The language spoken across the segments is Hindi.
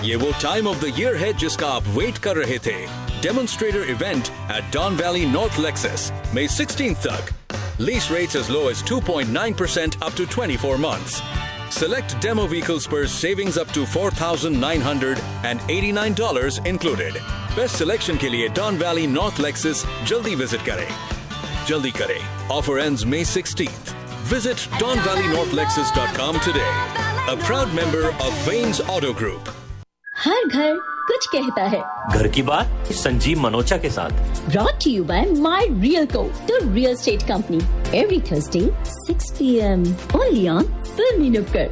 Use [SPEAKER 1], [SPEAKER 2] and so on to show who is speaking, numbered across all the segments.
[SPEAKER 1] ये वो टाइम ऑफ द ईयर है जिसका आप वेट कर रहे थे। Demonstrator event at dawn valley north Lexus May 16th तक। Lease rates as low as 2.9% up to 24 months. Select demo vehicles per savings up to $4,989 included. Best selection के लिए डॉन वैली नॉर्थ लेक्सस जल्दी विजिट करें। जल्दी करें, offer ends May 16th. Visit donvalleynorthlexus.com today. A proud member of Vanes Auto Group.
[SPEAKER 2] हर घर कुछ कहता है।
[SPEAKER 3] घर की बात संजीव मनोचा के साथ।
[SPEAKER 2] Brought to you by My Realco, the real estate company. Every Thursday, 6 p.m. Only on Filmy Nukkad.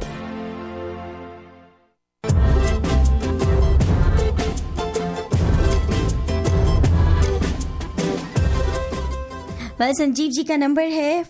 [SPEAKER 4] Sanjeev ji का नंबर है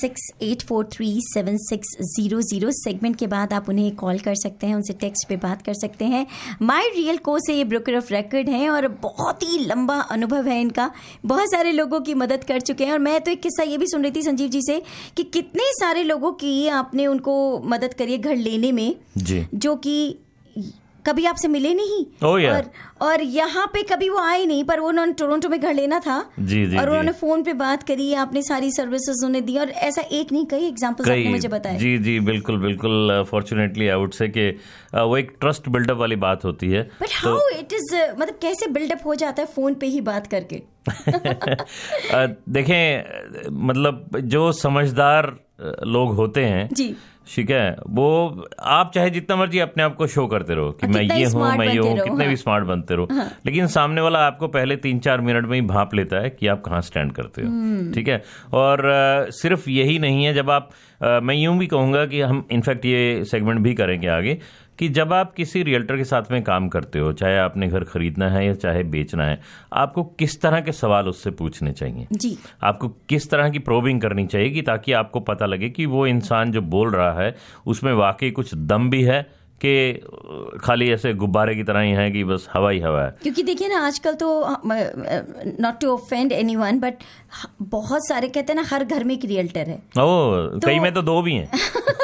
[SPEAKER 4] 4168437600। सेगमेंट के बाद आप उन्हें कॉल कर सकते हैं, उनसे टेक्स्ट पे बात कर सकते हैं। माई रियल को से ये ब्रोकर ऑफ रिकॉर्ड हैं और बहुत ही लंबा अनुभव है इनका, बहुत सारे लोगों की मदद कर चुके हैं। और मैं तो एक किस्सा ये भी सुन रही थी संजीव जी से कि कितने सारे लोगों की आपने उनको मदद करी है घर लेने में जी, जो कि कभी आपसे मिले नहीं। और यहाँ पे कभी वो आए नहीं, पर उन्होंने टोरंटो में घर लेना था जी, और उन्होंने फोन पे बात करी, आपने सारी सर्विसेज उन्हें दी, और ऐसा एक नहीं कई एग्जांपल्स आपने मुझे बताए।
[SPEAKER 5] जी जी बिल्कुल बिल्कुल। फॉर्चुनेटली आई वुड से कि वो एक ट्रस्ट बिल्डअप वाली बात होती है।
[SPEAKER 4] बट हाउ इट इज, मतलब कैसे बिल्डअप हो जाता है फोन पे ही बात करके?
[SPEAKER 5] देखें, मतलब जो समझदार लोग होते हैं जी, ठीक है, वो आप चाहे जितना मर्जी अपने आप को शो करते रहो कि मैं ये हूँ, मैं ये हूँ, कितने भी स्मार्ट बनते रहो, लेकिन सामने वाला आपको पहले 3-4 मिनट में ही भांप लेता है कि आप कहाँ स्टैंड करते हो। ठीक है, और सिर्फ यही नहीं है, जब आप मैं यूं भी कहूँगा कि हम इनफैक्ट ये सेगमेंट भी करेंगे आगे कि जब आप किसी रियल्टर के साथ में काम करते हो, चाहे आपने घर खरीदना है या चाहे बेचना है, आपको किस तरह के सवाल उससे पूछने चाहिए जी, आपको किस तरह की प्रोबिंग करनी चाहिए कि ताकि आपको पता लगे कि वो इंसान जो बोल रहा है उसमें वाकई कुछ दम भी है कि खाली ऐसे गुब्बारे की तरह ही है कि बस हवा ही हवा है।
[SPEAKER 4] क्योंकि देखिए ना, आजकल तो not to offend anyone, but बहुत सारे कहते हैं ना हर घर में एक रियल्टर है।
[SPEAKER 5] तो कई में तो 2 भी हैं।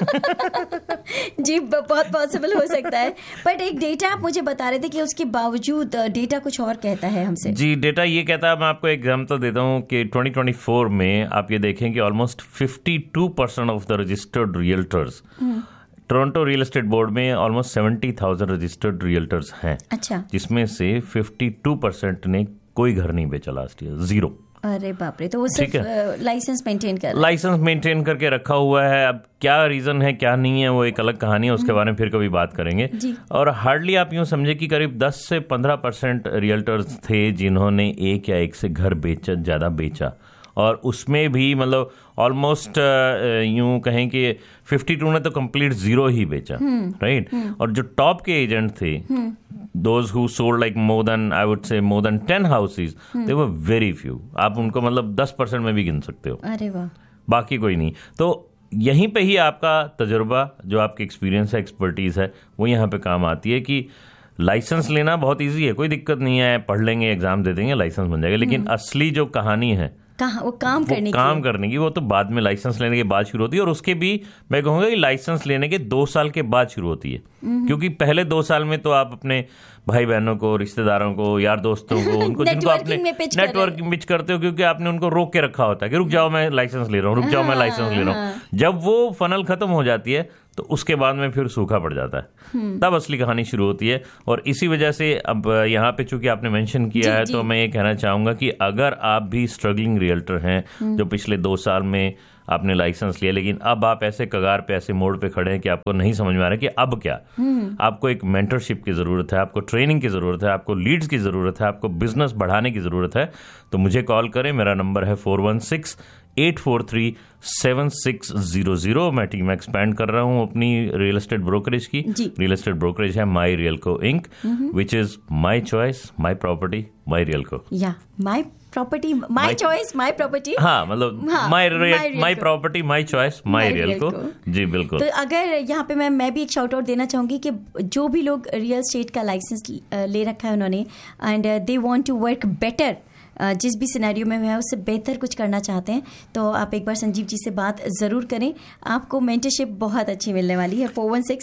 [SPEAKER 4] जी, बहुत पॉसिबल हो सकता है। बट एक डेटा आप मुझे बता रहे थे कि उसके बावजूद डेटा कुछ और कहता है हमसे।
[SPEAKER 5] जी, डेटा ये कहता है, मैं आपको एक एग्जाम्पल देता हूँ कि 2024 में आप ये देखें कि almost 52% of the registered realtors, Toronto real estate board में ऑलमोस्ट 70,000 रजिस्टर्ड रियल्टर्स हैं। अच्छा, जिसमें से 52% ने कोई घर नहीं बेचा लास्ट ईयर, 0।
[SPEAKER 4] अरे बाप रे, तो वो सिर्फ लाइसेंस मेंटेन
[SPEAKER 5] करके रखा हुआ है। अब क्या रीजन है क्या नहीं है वो एक अलग कहानी है, उसके बारे में फिर कभी बात करेंगे। और हार्डली आप यूं समझे कि करीब 10 से 15% रियल्टर्स थे जिन्होंने एक या एक से घर ज्यादा बेचा, और उसमें भी मतलब ऑलमोस्ट यूं कहें कि 52 ने तो कंप्लीट 0 ही बेचा, राइट। और जो टॉप के एजेंट थे, those who sold like more than, I would say more than 10 houses, they were very few. आप उनको मतलब 10% में भी गिन सकते हो।
[SPEAKER 4] अरे वाह,
[SPEAKER 5] बाकी कोई नहीं। तो यहीं पे ही आपका तजुर्बा, जो आपकी एक्सपीरियंस है, एक्सपर्टीज है, वो यहाँ पे काम आती है कि लाइसेंस लेना बहुत ईजी है, कोई दिक्कत नहीं है, पढ़ लेंगे, एग्जाम दे देंगे, लाइसेंस बन जाएगा। लेकिन असली जो कहानी है
[SPEAKER 4] वो काम करने की,
[SPEAKER 5] वो तो बाद में लाइसेंस लेने के बाद शुरू होती है। और उसके भी मैं कहूँगा कि लाइसेंस लेने के 2 साल के बाद शुरू होती है, क्योंकि पहले 2 साल में तो आप अपने भाई बहनों को, रिश्तेदारों को, यार दोस्तों को, उनको जिनको आपने नेटवर्किंग पिच करते हो, क्योंकि आपने उनको रोक के रखा होता है कि रुक जाओ मैं लाइसेंस ले रहा हूँ, रुक जाओ मैं लाइसेंस ले रहा हूँ। जब वो फनल खत्म हो जाती है तो उसके बाद में फिर सूखा पड़ जाता है, तब असली कहानी शुरू होती है। और इसी वजह से अब यहाँ पे चूंकि आपने मेंशन किया है, तो मैं ये कहना चाहूंगा कि अगर आप भी स्ट्रगलिंग रियल्टर हैं, जो पिछले 2 साल में आपने लाइसेंस लिया, लेकिन अब आप ऐसे कगार पे, ऐसे मोड़ पे खड़े हैं कि आपको नहीं समझ में आ रहा है कि अब क्या, आपको एक मेंटरशिप की जरूरत है, आपको ट्रेनिंग की जरूरत है, आपको लीड्स की जरूरत है, आपको बिजनेस बढ़ाने की जरूरत है, तो मुझे कॉल करें। मेरा नंबर है 416-843-7600। मैं टीम एक्सपैंड कर रहा हूँ अपनी रियल एस्टेट ब्रोकरेज की। रियल एस्टेट ब्रोकरेज है माई रियलको ink, which is my choice, my property, my रियलको।
[SPEAKER 4] My property, my choice, my property.
[SPEAKER 5] हाँ, मतलब माई प्रॉपर्टी, माई चॉइस, माई रियलको। जी बिल्कुल।
[SPEAKER 4] तो अगर यहाँ पे मैं भी एक शाउट आउट देना चाहूंगी कि जो भी लोग रियल एस्टेट का लाइसेंस ले रखा है उन्होंने, and they want to work better जिस भी सिनेरियो में है उससे बेहतर कुछ करना चाहते हैं तो आप एक बार संजीव जी से बात ज़रूर करें, आपको मेंटरशिप बहुत अच्छी मिलने वाली है।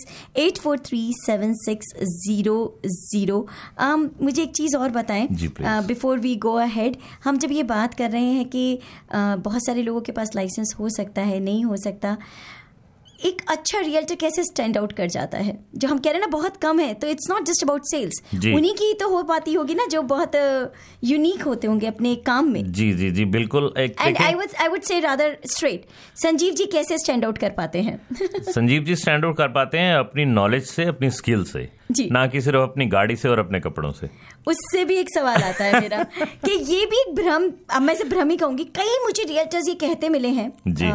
[SPEAKER 4] 4168437600। मुझे एक चीज़ और बताएं बिफोर वी गो अहेड, हम जब ये बात कर रहे हैं कि बहुत सारे लोगों के पास लाइसेंस हो सकता है, नहीं हो सकता, एक अच्छा रियल्टर कैसे स्टैंड आउट कर जाता है? जो हम कह रहे हैं ना बहुत कम है, तो it's not just about sales, उन्हीं की तो हो पाती होगी ना जो बहुत यूनिक होते होंगे अपने काम में।
[SPEAKER 5] जी जी जी बिल्कुल।
[SPEAKER 4] And I would say rather straight, Sanjeev ji कैसे स्टैंड आउट कर पाते हैं?
[SPEAKER 5] संजीव जी स्टैंड आउट कर पाते हैं अपनी नॉलेज से, अपनी स्किल से, ना कि सिर्फ अपनी गाड़ी से और अपने कपड़ों से।
[SPEAKER 4] उससे भी एक सवाल आता है मेरा कि ये भी एक भ्रम, अब मैं से भ्रम ही कहूंगी, कई मुझे रियल्टर्स ये कहते मिले हैं,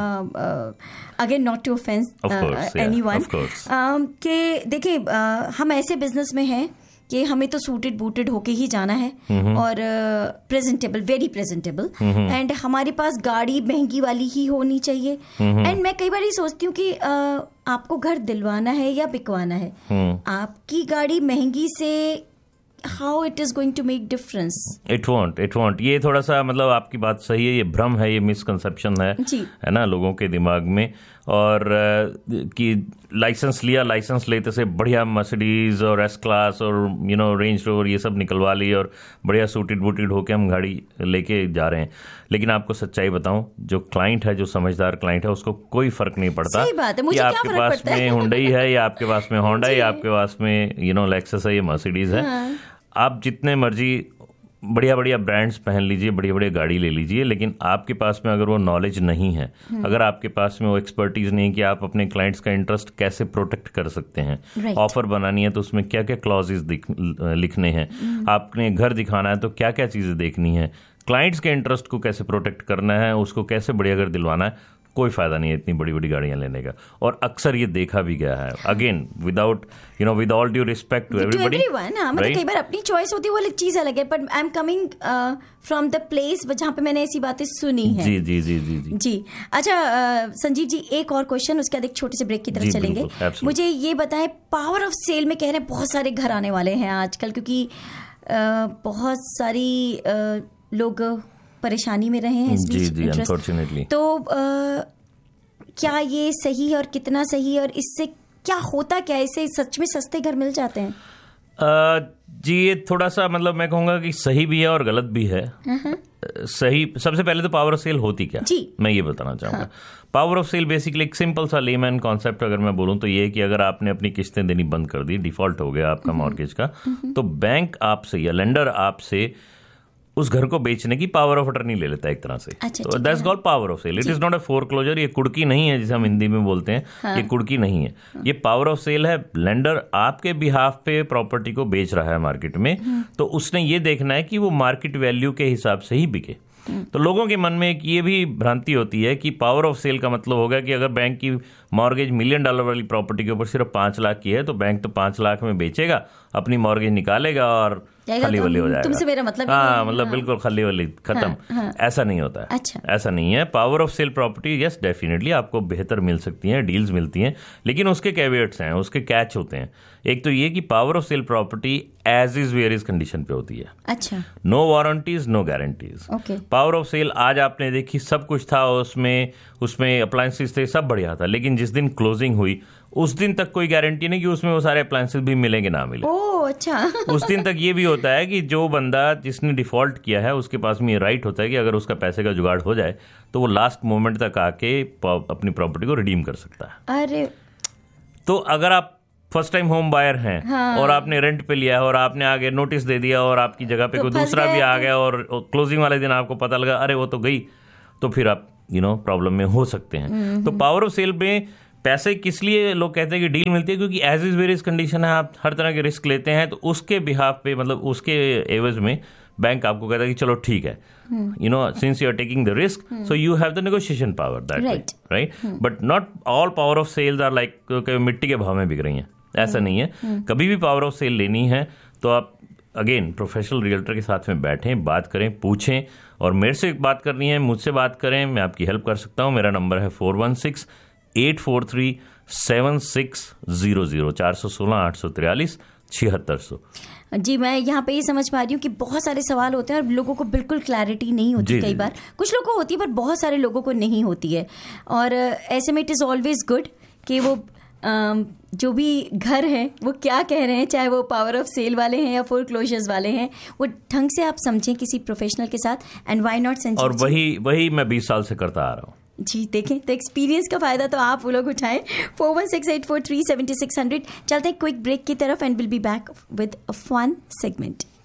[SPEAKER 4] again not to offence anyone, कि देखिए हम ऐसे बिजनेस में हैं कि हमें तो सूटेड बूटेड होके ही जाना है और प्रेजेंटेबल, वेरी प्रेजेंटेबल, एंड हमारे पास गाड़ी महंगी वाली ही होनी चाहिए। एंड मैं कई बार ये सोचती हूँ कि आपको घर दिलवाना है या बिकवाना है, आपकी गाड़ी महंगी से how it is going to make difference?
[SPEAKER 5] It won't. ये थोड़ा सा मतलब आपकी बात सही है, ये भ्रम है, ये मिसकंसेप्शन है ना लोगों के दिमाग में। और कि लाइसेंस लिया, लाइसेंस लेते से बढ़िया मर्सिडीज और एस क्लास और रेंज रोवर ये सब निकलवा ली और बढ़िया सूटेड बूटेड होके हम गाड़ी लेके जा रहे हैं। लेकिन आपको सच्चाई बताऊं, जो क्लाइंट है, जो समझदार क्लाइंट है, उसको कोई फर्क नहीं पड़ता कि आपके पास में हुंडई है या आपके पास में होंडा है या आपके पास में लेक्सस है या मर्सिडीज है। आप जितने मर्जी बढ़िया बढ़िया ब्रांड्स पहन लीजिए, बढ़िया बढ़िया गाड़ी ले लीजिए, लेकिन आपके पास में अगर वो नॉलेज नहीं है, अगर आपके पास में वो एक्सपर्टीज नहीं कि आप अपने क्लाइंट्स का इंटरेस्ट कैसे प्रोटेक्ट कर सकते हैं, ऑफर बनानी है तो उसमें क्या क्या क्लॉजेस लिखने हैं, आपने घर दिखाना है तो क्या क्या चीजें देखनी है, क्लाइंट्स के इंटरेस्ट को कैसे प्रोटेक्ट करना है, उसको कैसे बढ़िया घर दिलवाना है, कोई फायदा नहीं है इतनी बड़ी बड़ी गाड़ियां लेने का। और अक्सर ये देखा भी गया है, again with all due respect to everybody,
[SPEAKER 4] मतलब कई बार अपनी चॉइस होती है, वो चीज अलग है, but I am coming from the place जहां पे मैंने ऐसी बातें सुनी है।
[SPEAKER 5] जी जी जी जी जी।
[SPEAKER 4] अच्छा संजीव जी, एक और क्वेश्चन, उसके बाद एक छोटे से ब्रेक की तरफ चलेंगे। मुझे ये बताएं, पावर ऑफ सेल में कह रहे हैं बहुत सारे घर आने वाले हैं आजकल, क्योंकि बहुत सारी लोग परेशानी में रहे हैं इस बीच।
[SPEAKER 5] जी, अनफॉर्चुनेटली।
[SPEAKER 4] तो क्या ये सही और कितना सही, और इससे क्या होता, क्या इससे सच में सस्ते घर मिल जाते हैं?
[SPEAKER 5] जी ये थोड़ा सा मतलब मैं कहूंगा कि सही भी है और गलत भी है। सही, सबसे पहले तो पावर ऑफ सेल होती क्या, मैं ये बताना चाहूंगा। पावर ऑफ सेल बेसिकली एक सिंपल सा लेमैन कॉन्सेप्ट अगर मैं बोलूं तो ये है कि अगर आपने अपनी किस्तें देनी बंद कर दी, डिफॉल्ट हो गया आपका मॉर्गेज का, तो बैंक आपसे या लेंडर आपसे उस घर को बेचने की पावर ऑफ अटर्नी ले लेता है एक तरह से। तो that's called power of cell. It is not a foreclosure. ये कुड़की नहीं है जिसे हम हिंदी में बोलते हैं, ये कुड़की नहीं है, ये पावर ऑफ सेल है। लेंडर आपके बिहाफ पे प्रॉपर्टी को बेच रहा है मार्केट में, तो उसने ये देखना है कि वो मार्केट वैल्यू के हिसाब से ही बिके। तो लोगों के मन में एक ये भी भ्रांति होती है कि पावर ऑफ सेल का मतलब होगा कि अगर बैंक की मॉर्गेज $1 मिलियन वाली प्रॉपर्टी के ऊपर सिर्फ 5 लाख की है तो बैंक तो 5 लाख में बेचेगा, अपनी मॉर्गेज निकालेगा और खली वली हो जाएगा।
[SPEAKER 4] तुमसे मेरा मतलब,
[SPEAKER 5] हाँ मतलब बिल्कुल खली वली खत्म। ऐसा नहीं होता है।
[SPEAKER 4] अच्छा।
[SPEAKER 5] ऐसा नहीं है। Power of cell property yes definitely आपको बेहतर मिल सकती है, डील्स मिलती हैं, लेकिन उसके कैवेट्स हैं, उसके कैच होते हैं। एक तो ये कि power of cell property as is where is condition पे होती है।
[SPEAKER 4] अच्छा।
[SPEAKER 5] No warranties, no guarantees. Power of cell आज आपने देखी, सब कुछ था उसमें अप्लायंसेस थे, सब बढ़िया था, लेकिन जिस दिन क्लोजिंग हुई उस दिन तक कोई गारंटी नहीं कि उसमें वो सारे अप्लायंसेस भी मिलेंगे ना मिले।
[SPEAKER 4] ओह अच्छा।
[SPEAKER 5] उस दिन तक ये भी होता है कि जो बंदा जिसने डिफॉल्ट किया है उसके पास में ये राइट होता है कि अगर उसका पैसे का जुगाड़ हो जाए तो वो लास्ट मोमेंट तक आके अपनी प्रॉपर्टी को रिडीम कर सकता है।
[SPEAKER 4] अरे
[SPEAKER 5] तो अगर आप फर्स्ट टाइम होम बायर हैं, हाँ, और आपने रेंट पे लिया है और आपने आगे नोटिस दे दिया और आपकी जगह पे कोई दूसरा भी आ गया और क्लोजिंग वाले दिन आपको पता लगा अरे वो तो गई, तो फिर आप प्रॉब्लम में हो सकते हैं। तो पावर ऑफ सेल में पैसे किस लिए लोग कहते हैं कि डील मिलती है, क्योंकि एज इज वेरियस कंडीशन है, आप हर तरह के रिस्क लेते हैं, तो उसके बिहाफ पे मतलब उसके एवज में बैंक आपको कहता है कि चलो ठीक है, since you are taking the risk, so you have the negotiation power that way, right? But not all power of sales are like मिट्टी के भाव में बिक रही हैं, ऐसा नहीं है। कभी भी पावर ऑफ सेल लेनी है तो आप अगेन प्रोफेशनल रियल्टर के साथ में बैठें, बात करें, पूछें, और मेरे से बात करनी है, मुझसे बात करें, मैं आपकी हेल्प कर सकता हूं। मेरा नंबर है 416-843 7600 416-843-7600।
[SPEAKER 4] जी, मैं यहाँ पे ये समझ पा रही हूँ कि बहुत सारे सवाल होते हैं और लोगों को बिल्कुल क्लैरिटी नहीं होती कई बार। कुछ लोगों को होती है पर बहुत सारे लोगों को नहीं होती है। और ऐसे में इट इज़ ऑलवेज गुड कि वो जो भी घर हैं वो क्या कह रहे हैं, चाहे वो पावर ऑफ सेल वाले हैं या फोरक्लोजर्स वाले हैं, वो ढंग से आप समझें किसी प्रोफेशनल के साथ। And why not Sanjeev.
[SPEAKER 5] और वही मैं 20 साल से करता आ रहा हूँ।
[SPEAKER 4] जी, देखें तो एक्सपीरियंस का फायदा तो आप वो लोग उठाएं। 4168437600। चलते हैं क्विक ब्रेक की तरफ and will be back with a fun segment.